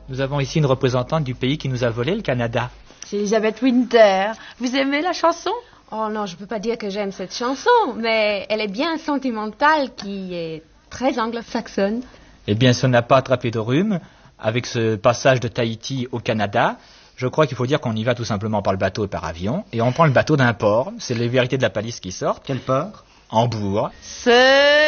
Nous avons ici une représentante du pays qui nous a volé, le Canada. C'est Elizabeth Winter. Vous aimez la chanson? Oh non, je peux pas dire que j'aime cette chanson, mais elle est bien sentimentale, qui est très anglo-saxonne. Eh bien, si on n'a pas attrapé de rhume, avec ce passage de Tahiti au Canada, je crois qu'il faut dire qu'on y va tout simplement par le bateau et par avion, et on prend le bateau d'un port. C'est les vérités de la palisse qui sortent. Quel port? Hambourg. C'est